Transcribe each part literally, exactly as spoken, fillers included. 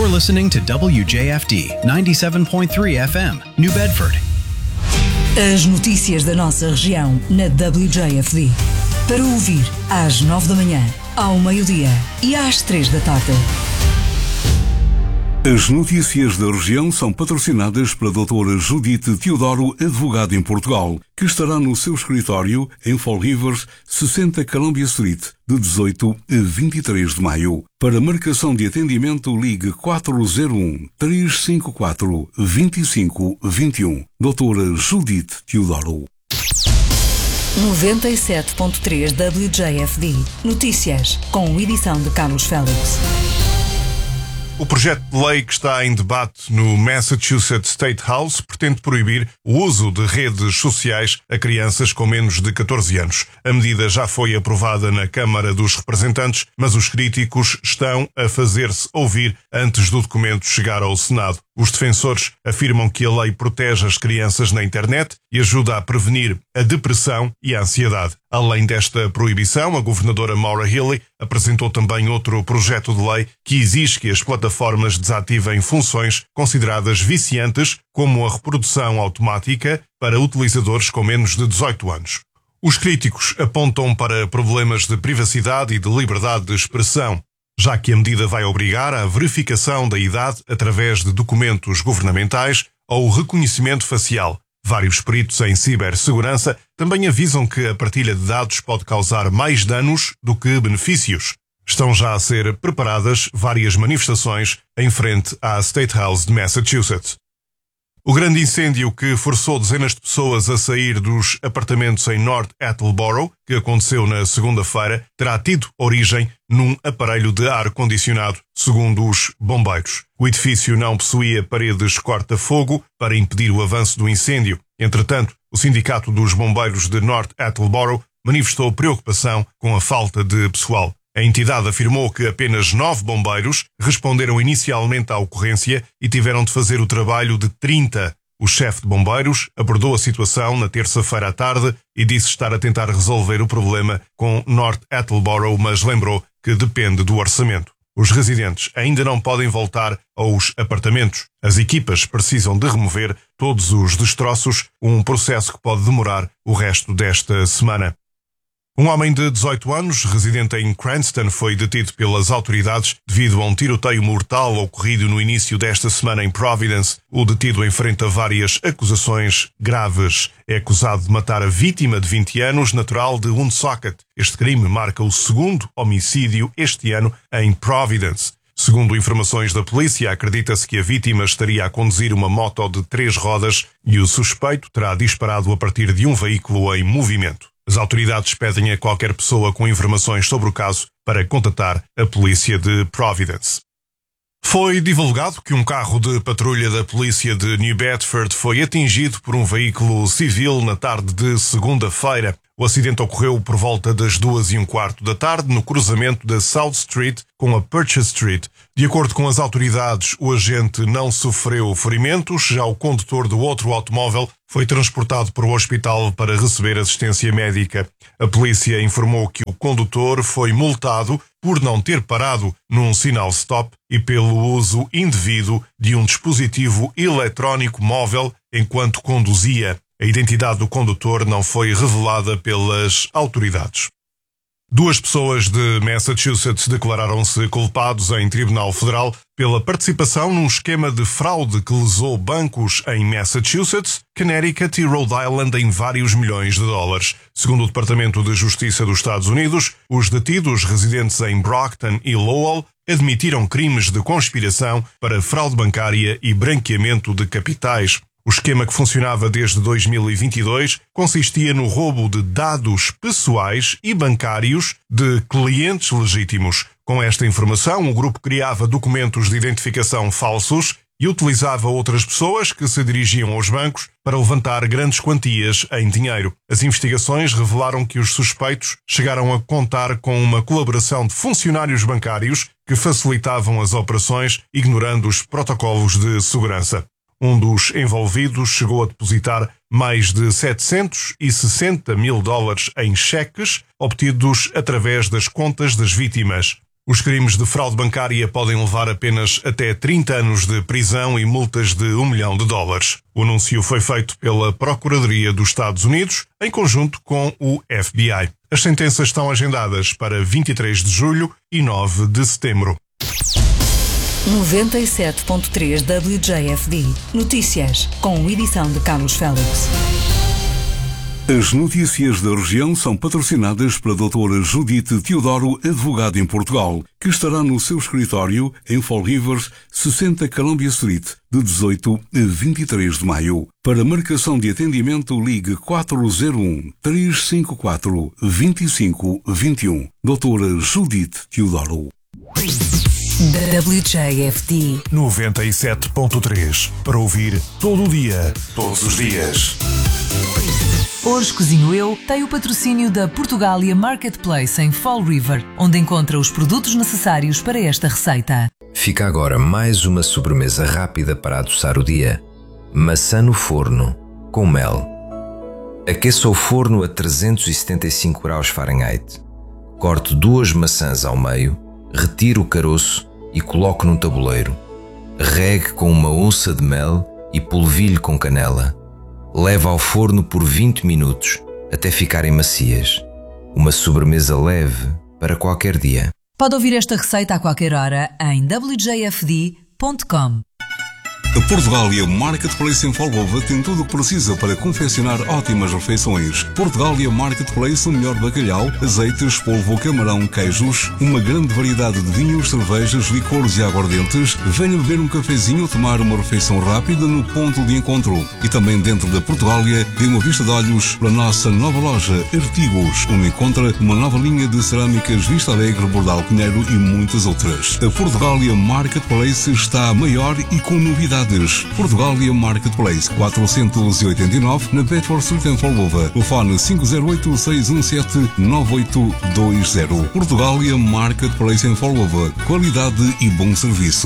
You're listening to W J F D ninety-seven point three F M, New Bedford. As notícias da nossa região na W J F D. Para ouvir às nove da manhã, ao meio-dia e às três da tarde. As notícias da região são patrocinadas pela doutora Judite Teodoro, advogada em Portugal, que estará no seu escritório em Fall Rivers, sessenta Columbia Street, de dezoito a vinte e três de maio. Para marcação de atendimento, ligue quatro zero um, três cinco quatro, dois cinco dois um. doutora Judite Teodoro. noventa e sete ponto três W J F D. Notícias, com edição de Carlos Félix. O projeto de lei que está em debate no Massachusetts State House pretende proibir o uso de redes sociais a crianças com menos de catorze anos. A medida já foi aprovada na Câmara dos Representantes, mas os críticos estão a fazer-se ouvir antes do documento chegar ao Senado. Os defensores afirmam que a lei protege as crianças na internet e ajuda a prevenir a depressão e a ansiedade. Além desta proibição, a governadora Maura Healey apresentou também outro projeto de lei que exige que as plataformas desativem funções consideradas viciantes, como a reprodução automática para utilizadores com menos de dezoito anos. Os críticos apontam para problemas de privacidade e de liberdade de expressão, já que a medida vai obrigar à verificação da idade através de documentos governamentais ou reconhecimento facial. Vários peritos em cibersegurança também avisam que a partilha de dados pode causar mais danos do que benefícios. Estão já a ser preparadas várias manifestações em frente à State House de Massachusetts. O grande incêndio que forçou dezenas de pessoas a sair dos apartamentos em North Attleboro, que aconteceu na segunda-feira, terá tido origem num aparelho de ar-condicionado, segundo os bombeiros. O edifício não possuía paredes corta-fogo para impedir o avanço do incêndio. Entretanto, o Sindicato dos Bombeiros de North Attleboro manifestou preocupação com a falta de pessoal. A entidade afirmou que apenas nove bombeiros responderam inicialmente à ocorrência e tiveram de fazer o trabalho de trinta. O chefe de bombeiros abordou a situação na terça-feira à tarde e disse estar a tentar resolver o problema com North Attleboro, mas lembrou que depende do orçamento. Os residentes ainda não podem voltar aos apartamentos. As equipas precisam de remover todos os destroços, um processo que pode demorar o resto desta semana. Um homem de dezoito anos, residente em Cranston, foi detido pelas autoridades devido a um tiroteio mortal ocorrido no início desta semana em Providence. O detido enfrenta várias acusações graves. É acusado de matar a vítima de vinte anos, natural de Woonsocket. Este crime marca o segundo homicídio este ano em Providence. Segundo informações da polícia, acredita-se que a vítima estaria a conduzir uma moto de três rodas e o suspeito terá disparado a partir de um veículo em movimento. As autoridades pedem a qualquer pessoa com informações sobre o caso para contatar a polícia de Providence. Foi divulgado que um carro de patrulha da polícia de New Bedford foi atingido por um veículo civil na tarde de segunda-feira. O acidente ocorreu por volta das duas e um quarto da tarde no cruzamento da South Street com a Purchase Street. De acordo com as autoridades, o agente não sofreu ferimentos, já o condutor do outro automóvel foi transportado para o hospital para receber assistência médica. A polícia informou que o condutor foi multado por não ter parado num sinal stop e pelo uso indevido de um dispositivo eletrónico móvel enquanto conduzia. A identidade do condutor não foi revelada pelas autoridades. Duas pessoas de Massachusetts declararam-se culpados em Tribunal Federal pela participação num esquema de fraude que lesou bancos em Massachusetts, Connecticut e Rhode Island em vários milhões de dólares. Segundo o Departamento de Justiça dos Estados Unidos, os detidos residentes em Brockton e Lowell admitiram crimes de conspiração para fraude bancária e branqueamento de capitais. O esquema, que funcionava desde dois mil e vinte e dois, consistia no roubo de dados pessoais e bancários de clientes legítimos. Com esta informação, o grupo criava documentos de identificação falsos e utilizava outras pessoas que se dirigiam aos bancos para levantar grandes quantias em dinheiro. As investigações revelaram que os suspeitos chegaram a contar com uma colaboração de funcionários bancários que facilitavam as operações, ignorando os protocolos de segurança. Um dos envolvidos chegou a depositar mais de setecentos e sessenta mil dólares em cheques obtidos através das contas das vítimas. Os crimes de fraude bancária podem levar apenas até trinta anos de prisão e multas de um milhão de dólares. O anúncio foi feito pela Procuradoria dos Estados Unidos, em conjunto com o F B I. As sentenças estão agendadas para vinte e três de julho e nove de setembro. noventa e sete ponto três W J F D. Notícias, com edição de Carlos Félix. As notícias da região são patrocinadas pela doutora Judite Teodoro, advogada em Portugal, que estará no seu escritório em Fall Rivers, sessenta Columbia Street, de dezoito a vinte e três de maio. Para marcação de atendimento, ligue quatro zero um, três cinco quatro, dois cinco dois um. Doutora Judite Teodoro. W J F D noventa e sete ponto três, para ouvir todo o dia, todos os dias. Hoje Cozinho Eu tem o patrocínio da Portugália Marketplace em Fall River, onde encontra os produtos necessários para esta receita. Fica agora mais uma sobremesa rápida para adoçar o dia. Maçã no forno, com mel. Aqueça o forno a trezentos e setenta e cinco graus Fahrenheit. Corte duas maçãs ao meio, retire o caroço e coloque num tabuleiro. Regue com uma onça de mel e polvilhe com canela. Leve ao forno por vinte minutos, até ficarem macias. Uma sobremesa leve para qualquer dia. Pode ouvir esta receita a qualquer hora em w j f d ponto com. A Portugália Marketplace em Folgova tem tudo o que precisa para confeccionar ótimas refeições. Portugália Marketplace, o melhor bacalhau, azeites, polvo, camarão, queijos, uma grande variedade de vinhos, cervejas, licores e aguardentes. Venha beber um cafezinho ou tomar uma refeição rápida no ponto de encontro. E também dentro da Portugália, dê uma vista de olhos para a nossa nova loja Artigos, onde encontra uma nova linha de cerâmicas Vista Alegre, Bordal Pinheiro e muitas outras. A Portugália Marketplace está maior e com novidades. Portugália Marketplace, quatrocentos e oitenta e nove, na Bedford Street em Folgova. Telefone cinco zero oito, seis um sete, nove oito dois zero. Portugália Marketplace em Folgova. Qualidade e bom serviço.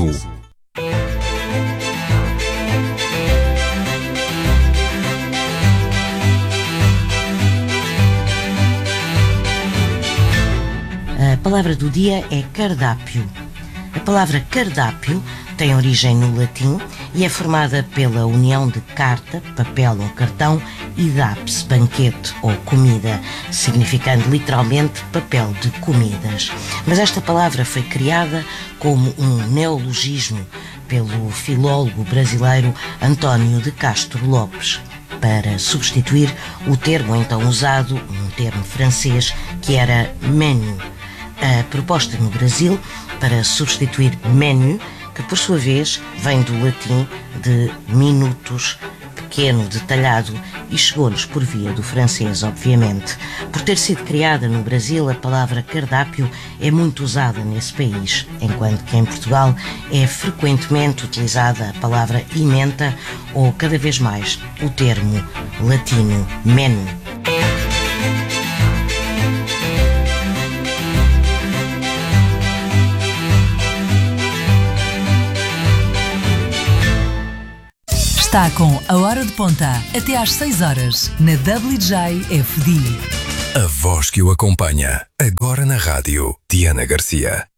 A palavra do dia é cardápio. A palavra cardápio tem origem no latim e é formada pela união de carta, papel ou cartão, e daps, banquete ou comida, significando literalmente papel de comidas. Mas esta palavra foi criada como um neologismo pelo filólogo brasileiro Antônio de Castro Lopes, para substituir o termo então usado, um termo francês, que era menu. A proposta no Brasil para substituir menu, que por sua vez vem do latim de minutos, pequeno, detalhado, e chegou-nos por via do francês, obviamente. Por ter sido criada no Brasil, a palavra cardápio é muito usada nesse país, enquanto que em Portugal é frequentemente utilizada a palavra ementa ou, cada vez mais, o termo latino menu. Está com a Hora de Ponta, até às seis horas, na W J F D. A voz que o acompanha, agora na rádio, Diana Garcia.